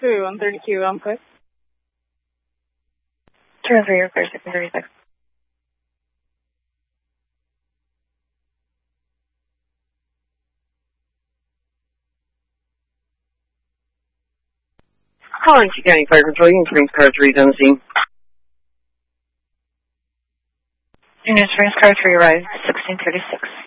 to 130Q, I'm clear. 213, you're clear, 636. Calling to County Fire Control, Union Springs Car 3 on the scene. Union Springs Car 3 arrived, 1636.